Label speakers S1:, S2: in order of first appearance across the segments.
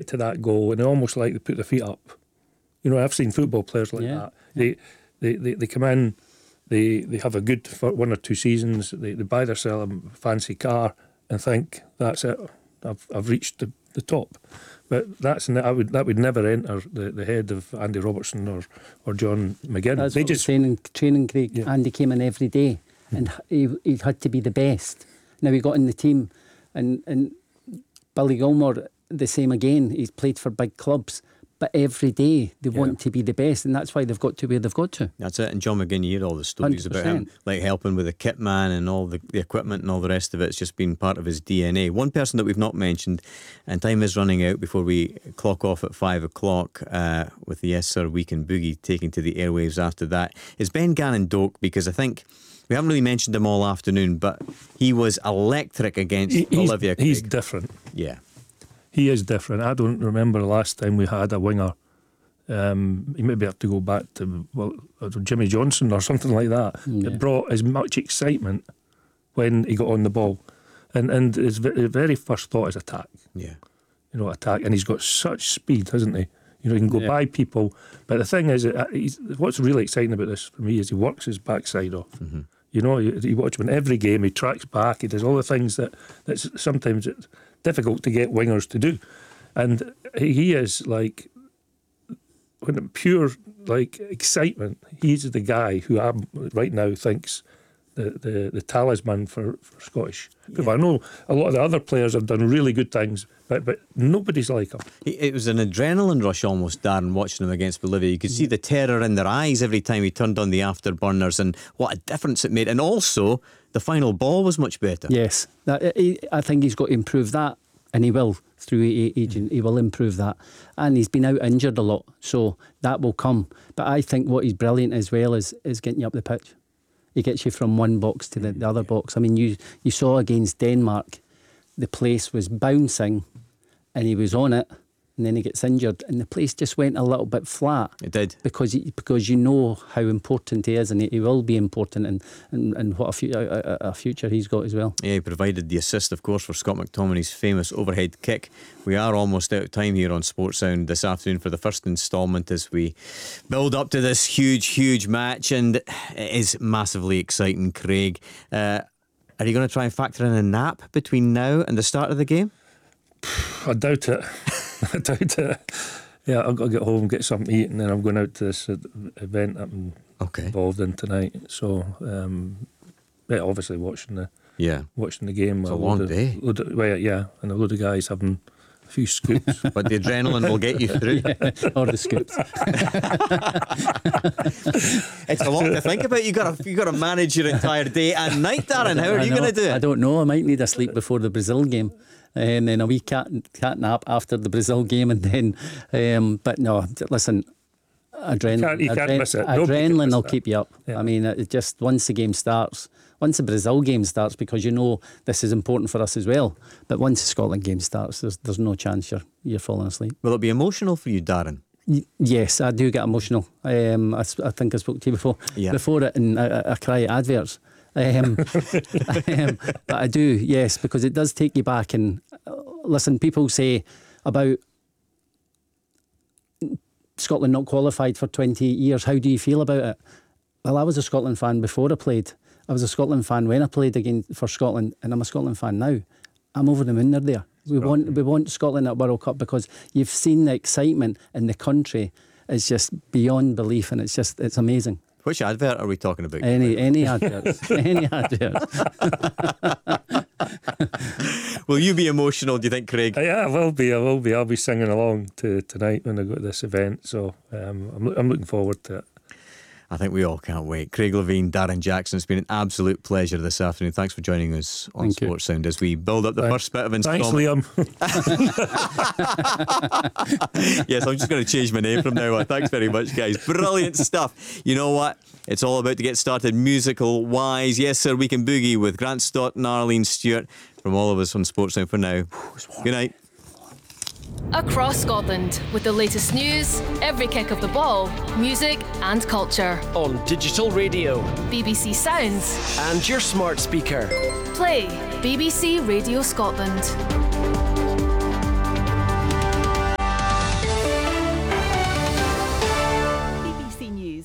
S1: to that goal and they almost like they put their feet up. You know, I've seen football players like that. They come in, they have a good 1 or 2 seasons, they buy themselves a fancy car and think, that's it, I've reached the top. But that would never enter the head of Andy Robertson or John McGinn.
S2: That's what just saying in training, Craig. Yeah. Andy came in every day and he had to be the best. Now he got in the team and Billy Gilmore, the same again. He's played for big clubs. But every day they want to be the best, and that's why they've got to where they've got to.
S3: That's it. And John McGinn, you hear all the stories
S2: 100%.
S3: about him, like helping with the kit man and all the equipment and all the rest of it. It's just been part of his DNA. One person that we've not mentioned, and time is running out before we clock off at 5 o'clock with the Yes Sir Weekend Boogie taking to the airwaves after that, is Ben Gannon-Doak, because I think we haven't really mentioned him all afternoon, but he was electric against Bolivia.
S1: He's different.
S3: Yeah.
S1: He is different. I don't remember the last time we had a winger. You maybe have to go back to Jimmy Johnson or something like that. Yeah. It brought as much excitement when he got on the ball, and his very first thought is attack.
S3: Yeah,
S1: you know, attack, and he's got such speed, hasn't he? You know, he can go by people. But the thing is, what's really exciting about this for me is he works his backside off. Mm-hmm. You know, you watch him in every game. He tracks back. He does all the things that's sometimes it's difficult to get wingers to do, and he is like, when pure like excitement. He's the guy who right now thinks the talisman for Scottish people. Yeah. I know a lot of the other players have done really good things, but nobody's like him.
S3: It was an adrenaline rush almost, Darren, watching him against Bolivia. You could see the terror in their eyes every time he turned on the afterburners, and what a difference it made. And also, the final ball was much better.
S2: Yes, I think he's got to improve that, and he will through aging. He will improve that, and he's been out injured a lot, so that will come. But I think what he's brilliant as well is getting you up the pitch. He gets you from one box to the other box. I mean, you saw against Denmark, the place was bouncing and he was on it, and then he gets injured and the place just went a little bit flat.
S3: It did.
S2: Because you know how important he is, and he will be important, and what a future he's got as well.
S3: Yeah, he provided the assist, of course, for Scott McTominay's famous overhead kick. We are almost out of time here on Sports Sound this afternoon for the first instalment as we build up to this huge match, and it is massively exciting, Craig. Are you going to try and factor in a nap between now and the start of the game?
S1: I doubt it. I doubt it. Yeah, I've got to get home, get something to eat, and then I'm going out to this event I'm involved in tonight. So, obviously watching the game.
S3: It's a long day.
S1: And a load of guys having a few scoops.
S3: But the adrenaline will get you through.
S2: Or the scoops.
S3: It's a lot to think about. You got to manage your entire day and night, Darren. How are you going to do it?
S2: I don't know. I might need a sleep before the Brazil game, and then a wee cat nap after the Brazil game, and then. But no, listen. Adrenaline will keep you up. Yeah. I mean, it just once the Brazil game starts, because you know this is important for us as well. But once the Scotland game starts, there's no chance you're falling asleep.
S3: Will it be emotional for you, Darren?
S2: Yes, I do get emotional. I think I spoke to you before it, and I cry at adverts. But I do, yes, because it does take you back. And listen, people say about Scotland not qualified for 20 years. How do you feel about it? Well, I was a Scotland fan before I played. I was a Scotland fan when I played again for Scotland, and I'm a Scotland fan now. I'm over the moon they're there. We want Scotland at World Cup, because you've seen the excitement in the country is just beyond belief, and it's amazing.
S3: Which advert are we talking about?
S2: Any adverts. Any adverts.
S3: Will you be emotional, do you think, Craig?
S1: Yeah, I will be. I'll be singing along to tonight when I go to this event. So I'm looking forward to it.
S3: I think we all can't wait. Craig Levein, Darren Jackson, it's been an absolute pleasure this afternoon. Thanks for joining us on Sports Sound as we build up the first bit of installment.
S1: Thanks,
S3: Liam. Yes, I'm just going to change my name from now on. Thanks very much, guys. Brilliant stuff. You know what? It's all about to get started musical-wise. Yes, sir, we can boogie with Grant Stott and Arlene Stewart. From all of us on Sports Sound for now. Good night.
S4: Across Scotland, with the latest news, every kick of the ball, music and culture.
S5: On digital radio,
S4: BBC Sounds,
S5: and your smart speaker.
S4: Play BBC Radio Scotland.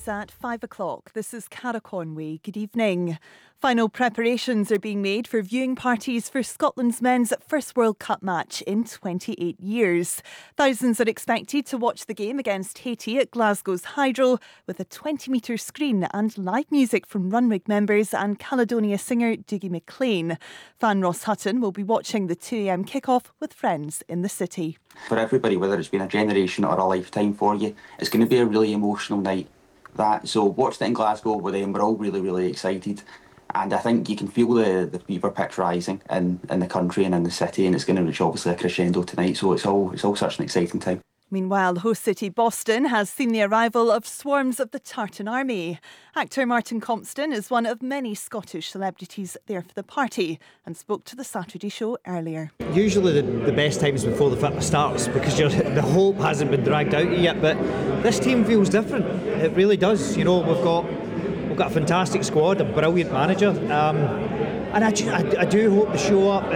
S6: News at 5 o'clock. This is Cara Conway. Good evening. Final preparations are being made for viewing parties for Scotland's men's first World Cup match in 28 years. Thousands are expected to watch the game against Haiti at Glasgow's Hydro with a 20-metre screen and live music from Runrig members and Caledonia singer Dougie MacLean. Fan Ross Hutton will be watching the 2 a.m. kick-off with friends in the city.
S7: For everybody, whether it's been a generation or a lifetime for you, it's going to be a really emotional night. So watched it in Glasgow with them. We're all really, really excited. And I think you can feel the fever pitch rising in the country and in the city, and it's going to reach obviously a crescendo tonight. So it's all such an exciting time.
S6: Meanwhile, host city Boston has seen the arrival of swarms of the Tartan Army. Actor Martin Compston is one of many Scottish celebrities there for the party and spoke to the Saturday show earlier.
S8: Usually the best times before the fitness starts because the hope hasn't been dragged out yet, but this team feels different. It really does. You know, we've got a fantastic squad, a brilliant manager, and I do hope they show up.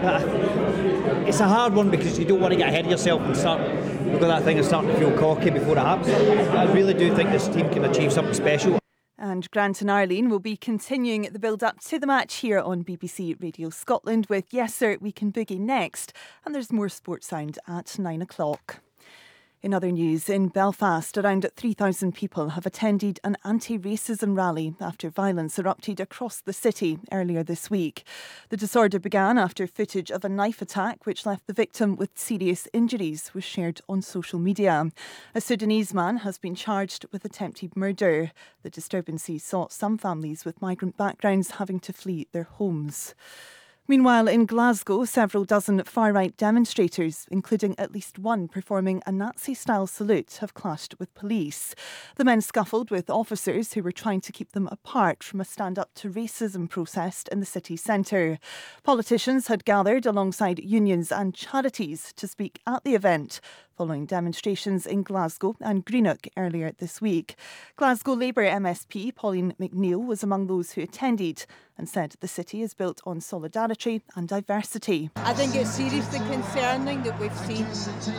S8: But it's a hard one because you don't want to get ahead of yourself and start. We've got that thing of starting to feel cocky before it happens. I really do think this team can achieve something special.
S6: And Grant and Arlene will be continuing the build-up to the match here on BBC Radio Scotland with Yes Sir, We Can Boogie next. And there's more Sports Sound at 9 o'clock. In other news, in Belfast, around 3,000 people have attended an anti-racism rally after violence erupted across the city earlier this week. The disorder began after footage of a knife attack which left the victim with serious injuries was shared on social media. A Sudanese man has been charged with attempted murder. The disturbances saw some families with migrant backgrounds having to flee their homes. Meanwhile, in Glasgow, several dozen far-right demonstrators, including at least one performing a Nazi-style salute, have clashed with police. The men scuffled with officers who were trying to keep them apart from a stand-up to racism protest in the city centre. Politicians had gathered alongside unions and charities to speak at the event, following demonstrations in Glasgow and Greenock earlier this week. Glasgow Labour MSP Pauline McNeill was among those who attended and said the city is built on solidarity and diversity.
S9: I think it's seriously concerning that we've seen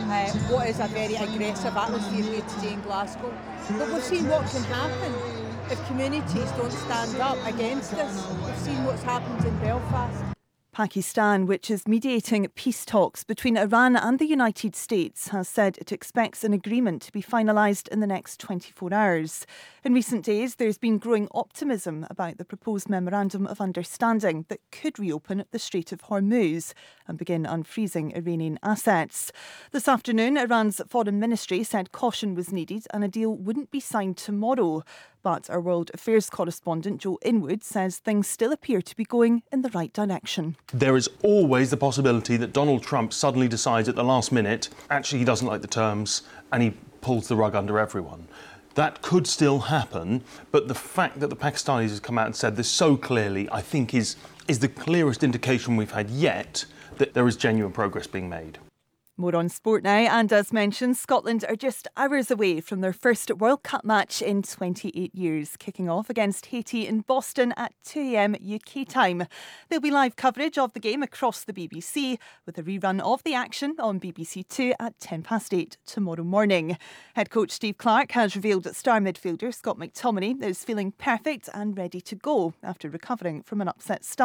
S9: what is a very aggressive atmosphere here today in Glasgow. But we've seen what can happen if communities don't stand up against this. We've seen what's happened in Belfast.
S6: Pakistan, which is mediating peace talks between Iran and the United States, has said it expects an agreement to be finalised in the next 24 hours. In recent days, there's been growing optimism about the proposed Memorandum of Understanding that could reopen the Strait of Hormuz and begin unfreezing Iranian assets. This afternoon, Iran's foreign ministry said caution was needed and a deal wouldn't be signed tomorrow. But our World Affairs correspondent Joe Inwood says things still appear to be going in the right direction.
S10: There is always the possibility that Donald Trump suddenly decides at the last minute, actually he doesn't like the terms, and he pulls the rug under everyone. That could still happen, but the fact that the Pakistanis have come out and said this so clearly, I think is the clearest indication we've had yet that there is genuine progress being made.
S6: More on sport now, and as mentioned, Scotland are just hours away from their first World Cup match in 28 years, kicking off against Haiti in Boston at 2 a.m. UK time. There'll be live coverage of the game across the BBC, with a rerun of the action on BBC Two at 8:10 tomorrow morning. Head coach Steve Clarke has revealed that star midfielder Scott McTominay is feeling perfect and ready to go after recovering from an upset stomach.